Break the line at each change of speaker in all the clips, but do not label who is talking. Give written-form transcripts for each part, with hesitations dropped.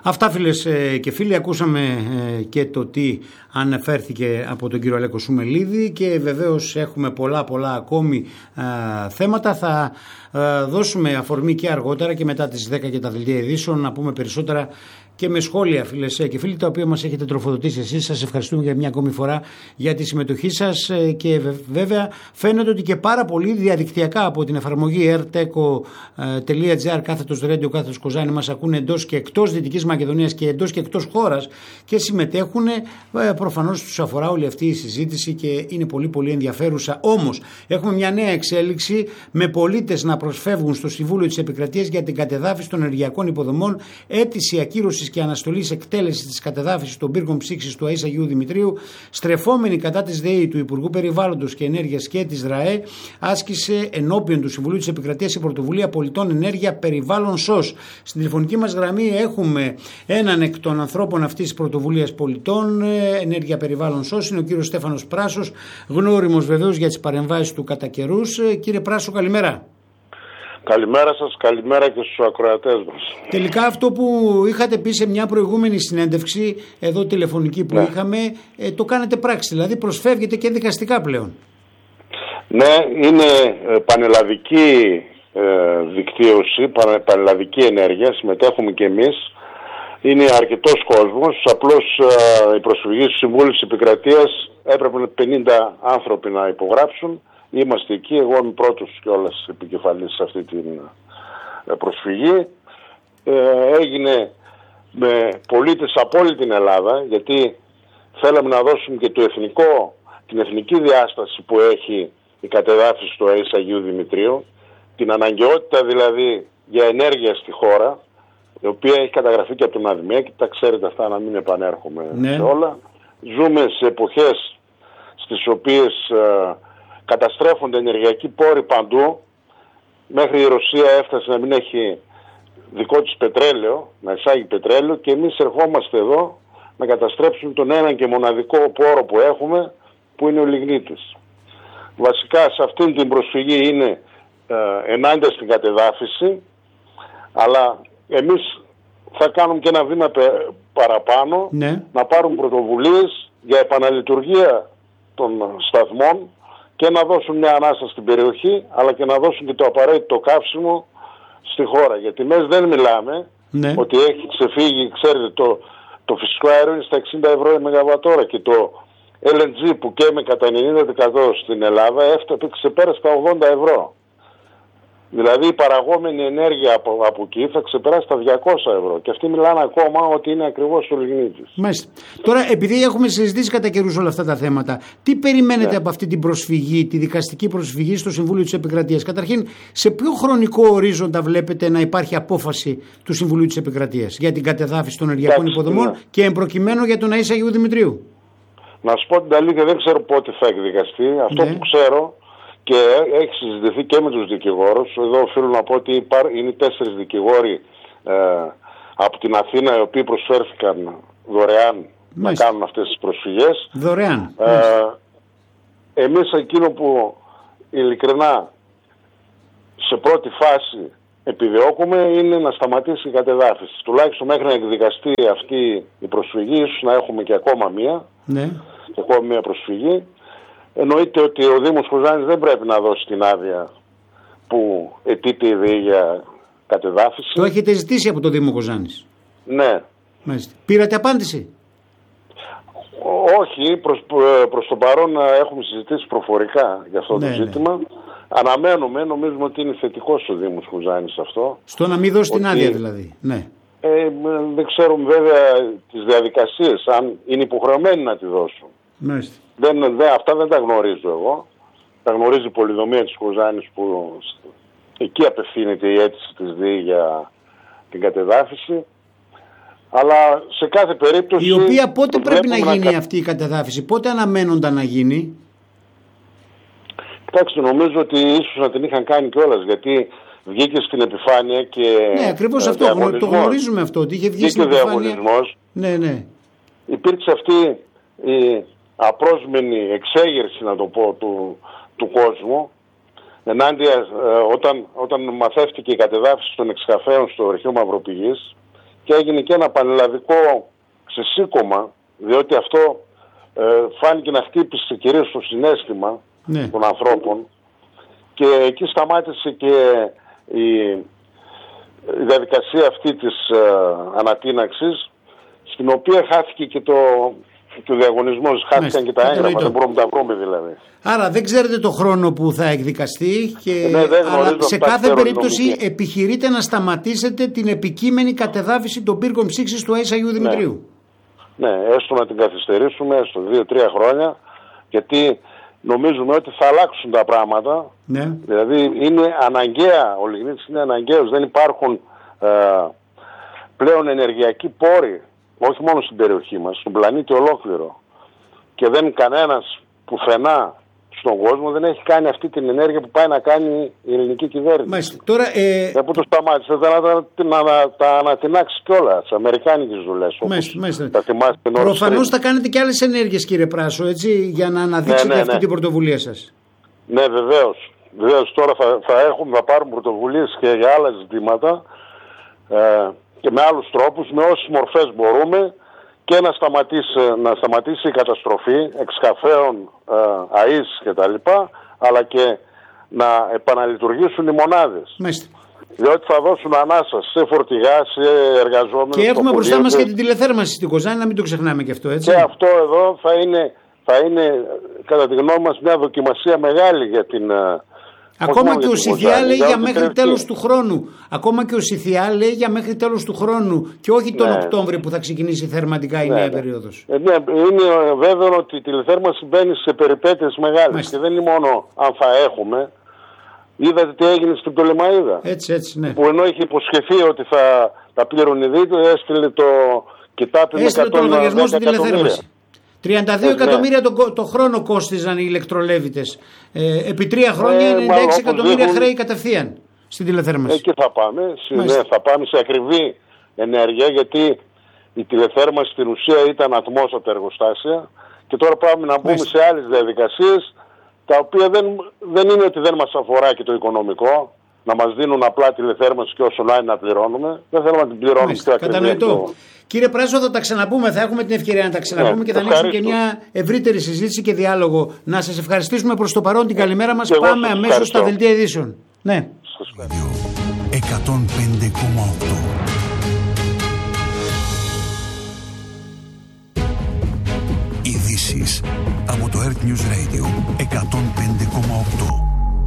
Αυτά, φίλες και φίλοι, ακούσαμε και το τι αναφέρθηκε από τον κύριο Αλέκο Σουμελίδη και βεβαίως έχουμε πολλά ακόμη θέματα. Θα δώσουμε αφορμή και αργότερα και μετά τις 10 και τα δελτία ειδήσεων να πούμε περισσότερα και με σχόλια, φίλες και φίλοι, τα οποία μας έχετε τροφοδοτήσει εσείς. Σας ευχαριστούμε για μια ακόμη φορά για τη συμμετοχή σας και βέβαια φαίνεται ότι και πάρα πολύ διαδικτυακά από την εφαρμογή airteco.gr/radio/Κοζάνη μας ακούνε εντός και εκτός Δυτικής Μακεδονίας και εντός και εκτός χώρας και συμμετέχουν. Προφανώς τους αφορά όλη αυτή η συζήτηση και είναι πολύ ενδιαφέρουσα. Όμως έχουμε μια νέα εξέλιξη με πολίτες να προσφεύγουν στο Συμβούλιο της Επικρατείας για την κατεδάφιση των ενεργειακών υποδομών, αίτηση ακύρωσης και αναστολής εκτέλεσης της κατεδάφισης των πύργων ψήξης του ΑΕΣ Αγίου Δημητρίου, στρεφόμενη κατά της ΔΕΗ του Υπουργού Περιβάλλοντος και Ενέργειας και της ΔΡΑΕ, άσκησε ενώπιον του Συμβουλίου της Επικρατείας η Πρωτοβουλία Πολιτών Ενέργεια Περιβάλλον ΣΟΣ. Στην τηλεφωνική μας γραμμή έχουμε έναν εκ των ανθρώπων αυτής της Πρωτοβουλίας Πολιτών Ενέργεια Περιβάλλον ΣΟΣ, είναι ο κύριος Στέφανος Πράσος, γνώριμος βεβαίως για τις παρεμβάσεις του κατά καιρούς. Κύριε Πράσο, καλημέρα.
Καλημέρα σας, καλημέρα και στους ακροατές μας.
Τελικά αυτό που είχατε πει σε μια προηγούμενη συνέντευξη εδώ τηλεφωνική που είχαμε, το κάνετε πράξη, δηλαδή προσφεύγετε και δικαστικά πλέον.
Ναι, είναι πανελλαδική δικτύωση, πανελλαδική ενέργεια, συμμετέχουμε και εμείς. Είναι αρκετός κόσμος, απλώς η προσφυγή του Συμβούλου της Επικρατείας έπρεπε 50 άνθρωποι να υπογράψουν. Είμαστε εκεί, εγώ είμαι πρώτος κιόλας επικεφαλής σε αυτή την προσφυγή. Έγινε με πολίτες από όλη την Ελλάδα, γιατί θέλαμε να δώσουμε και την εθνική διάσταση που έχει η κατεδάφιση του ΑΕΣ Αγίου Δημητρίου, την αναγκαιότητα δηλαδή για ενέργεια στη χώρα, η οποία έχει καταγραφεί και από τον ΑΔΜΕ και τα ξέρετε αυτά, να μην επανέρχομαι σε όλα. Ζούμε σε εποχές στις οποίες καταστρέφονται ενεργειακοί πόροι παντού. Μέχρι η Ρωσία έφτασε να μην έχει δικό της πετρέλαιο, να εισάγει πετρέλαιο, και εμείς ερχόμαστε εδώ να καταστρέψουμε τον έναν και μοναδικό πόρο που έχουμε, που είναι ο λιγνίτης. Βασικά σε αυτήν την προσφυγή είναι ενάντια στην κατεδάφιση, αλλά εμείς θα κάνουμε και ένα βήμα παραπάνω, να πάρουν πρωτοβουλίες για επαναλειτουργία των σταθμών και να δώσουν μια ανάσα στην περιοχή, αλλά και να δώσουν και το απαραίτητο καύσιμο στη χώρα. Για τιμές δεν μιλάμε, ότι έχει ξεφύγει, ξέρετε, το φυσικό αέριο είναι στα 60 ευρώ η μεγαβατόρα και το LNG που καίμε κατά 90% στην Ελλάδα ξεπέρασε τα 80 ευρώ. Δηλαδή η παραγόμενη ενέργεια από εκεί θα ξεπεράσει τα 200 ευρώ. Και αυτοί μιλάνε ακόμα ότι είναι ακριβώς ο λιγνίτης.
Μάλιστα. Τώρα, επειδή έχουμε συζητήσει κατά καιρούς όλα αυτά τα θέματα, τι περιμένετε από αυτή την προσφυγή, τη δικαστική προσφυγή στο Συμβούλιο της Επικρατείας? Καταρχήν, σε ποιο χρονικό ορίζοντα βλέπετε να υπάρχει απόφαση του Συμβουλίου της Επικρατείας για την κατεδάφιση των ενεργειακών υποδομών και εμπροκειμένου για τον ΑΕΣ Αγίου Δημητρίου?
Να σου πω την αλήθεια, δεν ξέρω πότε θα εκδικαστεί. Αυτό που ξέρω, και έχει συζητηθεί και με τους δικηγόρους, εδώ οφείλω να πω ότι είναι 4 δικηγόροι από την Αθήνα, οι οποίοι προσφέρθηκαν δωρεάν να κάνουν αυτές τις προσφυγές.
Δωρεάν.
Εμείς εκείνο που ειλικρινά σε πρώτη φάση επιδιώκουμε είναι να σταματήσει η κατεδάφιση. Τουλάχιστον μέχρι να εκδικαστεί αυτή η προσφυγή, ίσως να έχουμε και ακόμα μία. Ακόμα μία προσφυγή. Εννοείται ότι ο Δήμος Κοζάνης δεν πρέπει να δώσει την άδεια που αιτείται η ΔΕΗ για κατεδάφιση. Το
έχετε ζητήσει από το Δήμο Κοζάνης?
Ναι.
Μάλιστα. Πήρατε απάντηση?
Όχι, προς το παρόν έχουμε συζητήσει προφορικά για αυτό το ζήτημα. Αναμένουμε, νομίζουμε ότι είναι θετικός ο Δήμος Κοζάνης αυτό. Στο να μην δώσει την άδεια δηλαδή. Δεν ξέρουμε βέβαια τις διαδικασίες, αν είναι υποχρεωμένοι να τη δώσουν. Αυτά δεν τα γνωρίζω εγώ. Τα γνωρίζει η πολυδομία της Κοζάνης, που εκεί απευθύνεται η αίτηση της ΔΕΗ για την κατεδάφιση. Αλλά σε κάθε περίπτωση...
Η οποία πότε πρέπει να γίνει αυτή η κατεδάφιση, πότε αναμένονταν να γίνει?
Κοιτάξτε, νομίζω ότι ίσως να την είχαν κάνει κιόλας, γιατί βγήκε στην επιφάνεια και...
Ναι, ακριβώς αυτό, το γνωρίζουμε αυτό, ότι είχε βγει στην επιφάνεια.
Ναι. Υπήρξε αυτή η απρόσμενη εξέγερση, να το πω, του κόσμου, ενάντια όταν μαθεύτηκε η κατεδάφιση των εξκαφέων στο αρχείο Μαυροπηγής, και έγινε και ένα πανελλαδικό ξεσήκωμα, διότι αυτό φάνηκε να χτύπησε κυρίως στο συναίσθημα των ανθρώπων, και εκεί σταμάτησε και η διαδικασία αυτή της ανατείναξης, στην οποία χάθηκε και ο διαγωνισμός, χάθηκαν και τα έγγραφα, δεν μπορούμε να τα βρούμε δηλαδή.
Άρα δεν ξέρετε το χρόνο που θα εκδικαστεί,
αλλά
σε κάθε περίπτωση επιχειρείτε να σταματήσετε την επικείμενη κατεδάφιση των πύργων ψήξης του ΑΕΣ Αγίου Δημητρίου.
Ναι, έστω να την καθυστερήσουμε έστω 2-3 χρόνια, γιατί νομίζουμε ότι θα αλλάξουν τα πράγματα. Ναι. Δηλαδή είναι αναγκαία, ο λιγνίτης είναι αναγκαίος, δεν υπάρχουν πλέον ενεργειακοί πόροι, όχι μόνο στην περιοχή μας, στον πλανήτη ολόκληρο. Και δεν κανένας πουθενά στον κόσμο δεν έχει κάνει αυτή την ενέργεια που πάει να κάνει η ελληνική κυβέρνηση.
Μάλιστα. Τώρα,
που το σταμάτησε να τα ανατινάξει κιόλας, τις αμερικάνικες δουλειές.
Προφανώς θα κάνετε και άλλες ενέργειες, κύριε Πράσο, έτσι, για να αναδείξετε αυτή την πρωτοβουλία σας.
Ναι, βεβαίως. Βεβαίως τώρα θα πάρουμε πρωτοβουλίες και για άλλα ζητήματα και με άλλους τρόπους, με όσες μορφές μπορούμε, και να σταματήσει η καταστροφή εξκαφέων, ΑΕΣ κτλ, αλλά και να επαναλειτουργήσουν οι μονάδες.
Μάλιστα.
Διότι θα δώσουν ανάσα σε φορτηγά, σε εργαζόμενους.
Και έχουμε μπροστά μας και την τηλεθέρμανση στην Κοζάνη, να μην το ξεχνάμε και αυτό, έτσι.
Και αυτό εδώ θα είναι κατά τη γνώμη μας μια δοκιμασία μεγάλη για την...
Ακόμα και ο ΣΥΘΙΑ λέει για μέχρι τέλος του χρόνου. Ακόμα και ο ΣΥΘΙΑ λέει για μέχρι τέλος του χρόνου και όχι τον Οκτώβριο που θα ξεκινήσει θερμαντικά η νέα περίοδος.
Ναι, είναι βέβαιο ότι η τηλεθέρμανση μπαίνει σε περιπέτειες μεγάλες και δεν είναι μόνο αν θα έχουμε. Είδατε τι έγινε στην Πτολεμαΐδα.
Έτσι, ναι.
Που ενώ είχε υποσχεθεί ότι θα πλήρωνε δίδυτο, έστειλε το κοιτάπι με 110 εκατομμύρια.
32 εκατομμύρια το χρόνο κόστιζαν οι ηλεκτρολέβητες. Επί 3 χρόνια 96 εκατομμύρια χρέη κατευθείαν στην τηλεθέρμανση.
Εκεί θα πάμε. Θα πάμε σε ακριβή ενέργεια, γιατί η τηλεθέρμανση στην ουσία ήταν ατμόσφαιρα εργοστάσια και τώρα πάμε να μπούμε σε άλλες διαδικασίες, τα οποία δεν είναι ότι δεν μας αφορά και το οικονομικό, να μας δίνουν απλά τηλεθέρμανση και όσο να είναι να πληρώνουμε. Δεν θέλουμε να την πληρώνουμε πιο ακριβή.
Κύριε Πράσο, θα τα ξαναπούμε, θα έχουμε την ευκαιρία να τα ξαναπούμε και θα ανοίξουμε και μια ευρύτερη συζήτηση και διάλογο. Να σας ευχαριστήσουμε προς το παρόν, την καλημέρα μας. Πάμε αμέσως στα δελτία ειδήσεων. Ναι.
105,8 Ειδήσεις από το Earth News Radio 105,8.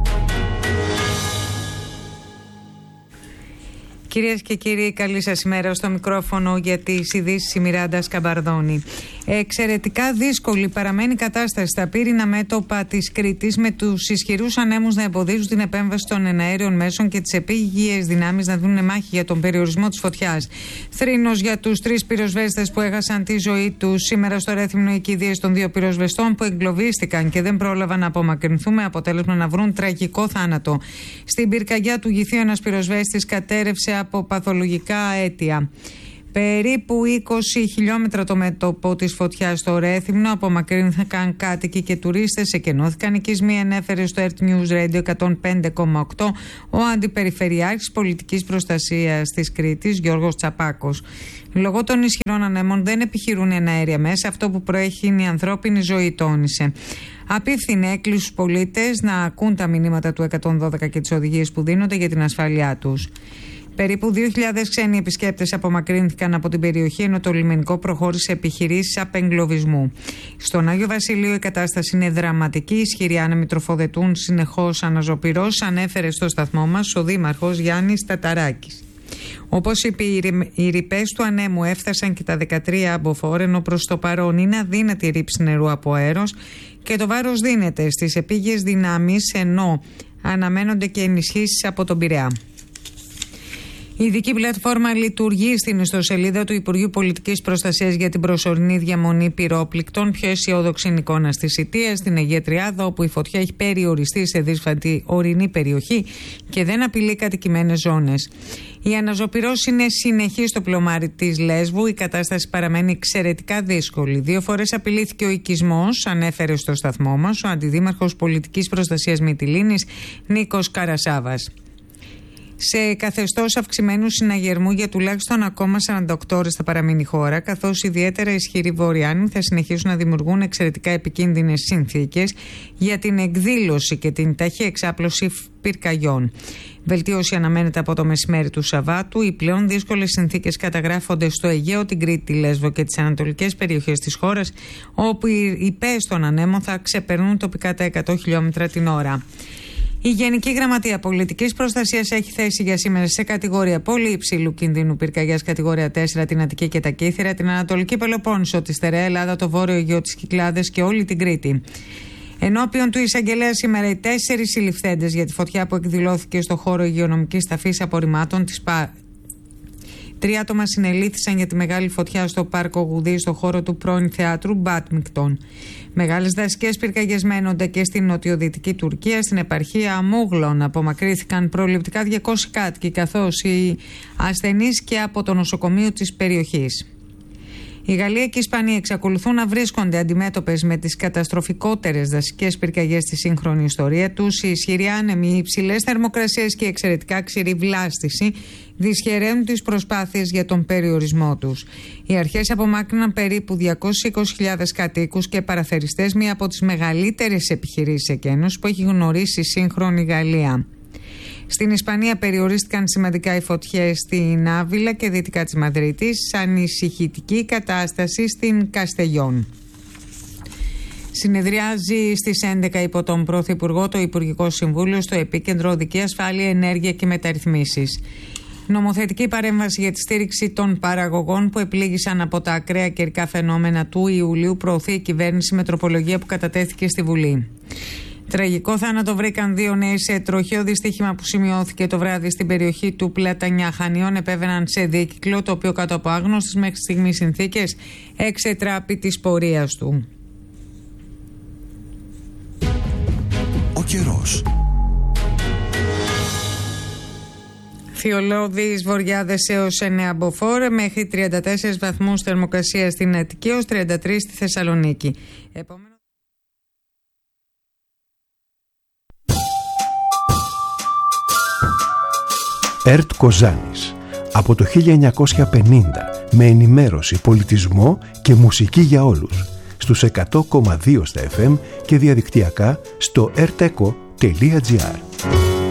Κυρίες και κύριοι, καλή σας ημέρα. Στο μικρόφωνο για τις ειδήσεις η Μιράντα Σκαμπαρδόνη. Εξαιρετικά δύσκολη παραμένει η κατάσταση στα πύρινα μέτωπα της Κρήτης, με τους ισχυρούς ανέμους να εμποδίζουν την επέμβαση των εναέριων μέσων και τις επίγειες δυνάμεις να δίνουν μάχη για τον περιορισμό της φωτιάς. Θρήνος για τους 3 πυροσβέστες που έχασαν τη ζωή τους σήμερα στο Ρέθυμνο, οι κηδείες των 2 πυροσβεστών που εγκλωβίστηκαν και δεν πρόλαβαν να απομακρυνθούν, με αποτέλεσμα να βρουν τραγικό θάνατο. Στην πυρκαγιά του Γηθίου ένας πυροσβέστης κατέρευσε από παθολογικά αίτια. Περίπου 20 χιλιόμετρα το μέτωπο της φωτιάς στο Ρέθυμνο, απομακρύνθηκαν κάτοικοι και τουρίστες, εκενώθηκαν οικισμοί, ανέφερε στο Earth News Radio 105,8 ο Αντιπεριφερειάρχης Πολιτικής Προστασίας της Κρήτης, Γιώργος Τσαπάκος. Λόγω των ισχυρών ανέμων δεν επιχειρούν εναέρια μέσα, αυτό που προέχει είναι η ανθρώπινη ζωή, τόνισε. Απίφθινε έκλεισε στους πολίτες να ακούν τα μηνύματα του 112 και τις οδηγίες που δίνονται για την ασφάλειά τους. Περίπου 2.000 ξένοι επισκέπτες απομακρύνθηκαν από την περιοχή, ενώ το λιμενικό προχώρησε επιχειρήσεις απεγκλωβισμού. Στον Άγιο Βασιλείο η κατάσταση είναι δραματική. Οι ισχυροί άνεμοι τροφοδετούν συνεχώς αναζωπυρώσεις, ανέφερε στο σταθμό μας ο Δήμαρχος Γιάννης Ταταράκης. Όπως είπε, οι ρηπές του ανέμου έφτασαν και τα 13 αμποφόρ, ενώ προς το παρόν είναι αδύνατη η ρήψη νερού από αέρος και το βάρος δίνεται στις επίγειες δυνάμεις, ενώ αναμένονται και ενισχύσεις από τον Πειραιά. Η ειδική πλατφόρμα λειτουργεί στην ιστοσελίδα του Υπουργείου Πολιτικής Προστασίας για την προσωρινή διαμονή πυρόπληκτων. Πιο αισιόδοξη είναι εικόνα στη Σιτία, στην Αιγαία Τριάδα, όπου η φωτιά έχει περιοριστεί σε δύσβατη ορεινή περιοχή και δεν απειλεί κατοικημένες ζώνες. Η αναζωπυρώσεις είναι συνεχή στο πλωμάρι της Λέσβου. Η κατάσταση παραμένει εξαιρετικά δύσκολη. 2 φορές απειλήθηκε ο οικισμός, ανέφερε στο σταθμό μας ο Αντιδήμαρχος Πολιτικής Προστασίας Μυτιλήνης, Νίκος Καρασάβας. Σε καθεστώς αυξημένου συναγερμού για τουλάχιστον ακόμα 48 ώρες θα παραμείνει η χώρα, καθώς ιδιαίτερα ισχυροί βόρειοι θα συνεχίσουν να δημιουργούν εξαιρετικά επικίνδυνες συνθήκες για την εκδήλωση και την ταχύ εξάπλωση πυρκαγιών. Βελτίωση αναμένεται από το μεσημέρι του Σαββάτου. Οι πλέον δύσκολες συνθήκες καταγράφονται στο Αιγαίο, την Κρήτη, τη Λέσβο και τις ανατολικές περιοχές της χώρας, όπου οι παίες των ανέμων θα ξεπερνούν τοπικά τα 100 χιλιόμετρα την ώρα. Η Γενική Γραμματεία Πολιτικής Προστασίας έχει θέσει για σήμερα σε κατηγορία πολύ υψηλού κινδύνου πυρκαγιάς κατηγορία 4 την Αττική και τα Κύθυρα, την Ανατολική Πελοπόννησο, τη Στερεά Ελλάδα, το Βόρειο Αιγαίο, τις Κυκλάδες και όλη την Κρήτη. Ενώπιον του εισαγγελέα σήμερα οι 4 συλληφθέντες για τη φωτιά που εκδηλώθηκε στο χώρο υγειονομικής ταφής απορριμμάτων της 3 άτομα συνελήφθησαν για τη μεγάλη φωτιά στο πάρκο Γουδί στο χώρο του πρώην θεάτρου Μπάτμικτον. Μεγάλες δασικές πυρκαγιές μένονται και στην νοτιοδυτική Τουρκία, στην επαρχία Αμούγλων. Απομακρύνθηκαν προληπτικά 200 κάτοικοι, καθώς οι ασθενείς και από το νοσοκομείο της περιοχής. Η Γαλλία και η Ισπανία εξακολουθούν να βρίσκονται αντιμέτωπες με τις καταστροφικότερες δασικές πυρκαγιές στη σύγχρονη ιστορία τους. Οι ισχυροί άνεμοι, οι υψηλές θερμοκρασίες και η εξαιρετικά ξηρή βλάστηση δυσχεραίνουν τις προσπάθειες για τον περιορισμό τους. Οι αρχές απομάκρυναν περίπου 220.000 κατοίκους και παραθεριστές, μία από τις μεγαλύτερες επιχειρήσεις εκένωσης που έχει γνωρίσει η σύγχρονη Γαλλία. Στην Ισπανία περιορίστηκαν σημαντικά οι φωτιές στην Άβυλα και δυτικά της Μαδρίτης, ανησυχητική κατάσταση στην Καστελιόν. Συνεδριάζει στις 11 υπό τον Πρωθυπουργό το Υπουργικό Συμβούλιο στο επίκεντρο Οδική Ασφάλεια, Ενέργεια και Μεταρρυθμίσεις. Νομοθετική παρέμβαση για τη στήριξη των παραγωγών που επλήγησαν από τα ακραία καιρικά φαινόμενα του Ιουλίου προωθεί η κυβέρνηση με τροπολογία που κατατέθηκε στη Βουλή. Τραγικό θάνατο βρήκαν 2 νέοι σε τροχαίο δυστύχημα που σημειώθηκε το βράδυ στην περιοχή του Πλατανιά. Χανίων επέβαιναν σε δίκυκλο, το οποίο κάτω από άγνωστες μέχρι στιγμής συνθήκες εξετράπη της πορείας του.
Ο καιρός.
Θειολώδεις βοριάδες έως 9 μποφόρ, μέχρι 34 βαθμούς θερμοκρασία στην Αττική έως 33 στη Θεσσαλονίκη.
ΕΡΤ Κοζάνης. Από το 1950 με ενημέρωση, πολιτισμό και μουσική για όλους. Στους 100,2 στα FM και διαδικτυακά στο rteco.gr.